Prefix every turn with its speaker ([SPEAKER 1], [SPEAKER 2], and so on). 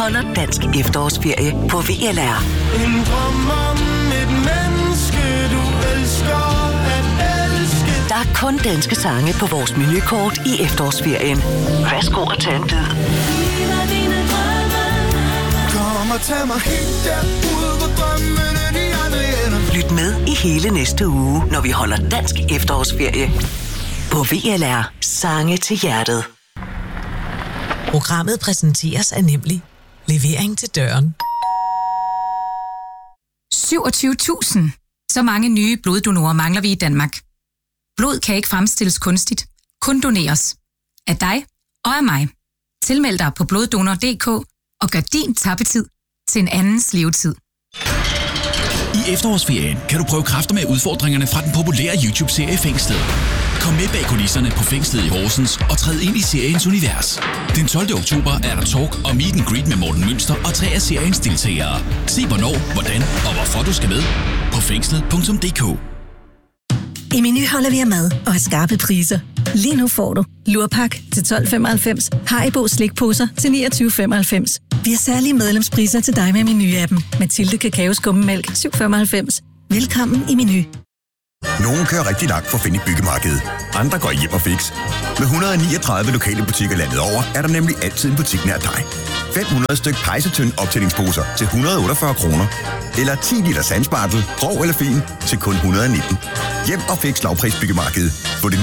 [SPEAKER 1] holder dansk efterårsferie på VLR.
[SPEAKER 2] En drøm om et menneske, du elsker at elske.
[SPEAKER 1] Der er kun danske sange på vores menukort i efterårsferien. Værsgo at tage en bid.
[SPEAKER 2] Kom og tag mig helt derud, hvor drømmene de aldrig ender.
[SPEAKER 1] Lyt med i hele næste uge, når vi holder dansk efterårsferie. På VLR. Sange til hjertet.
[SPEAKER 3] Programmet præsenteres af Nemlig. Levering til døren.
[SPEAKER 4] 27.000. Så mange nye bloddonorer mangler vi i Danmark. Blod kan ikke fremstilles kunstigt. Kun doneres. Af dig og af mig. Tilmeld dig på bloddonor.dk og gør din tappetid til en andens levetid.
[SPEAKER 5] I efterårsferien kan du prøve kræfter med udfordringerne fra den populære YouTube-serie Fængslet. Kom med bag kulisserne på Fængslet i Horsens og træd ind i seriens univers. Den 12. oktober er der talk og meet and greet med Morten Mønster og 3 af seriens deltagere. Se hvornår, hvordan og hvorfor du skal med på fængslet.dk.
[SPEAKER 6] I Meny holder vi af mad og har skarpe priser. Lige nu får du lurpak til 12,95, Haribo slikposer til 29,95. Vi har særlige medlemspriser til dig med Meny-appen. Mathilde Kakaoskummemælk 7,95. Velkommen i Meny.
[SPEAKER 7] Nogen kører rigtig langt for at finde et byggemarked. Andre går hjem og fix. Med 139 lokale butikker landet over, er der nemlig altid en butik nær dig. 500 styk pejsetønd optællingsposer til 148 kroner. Eller 10 liter sandspartel, grov eller fin, til kun 119. Hjem og fix lavpris byggemarked. Få det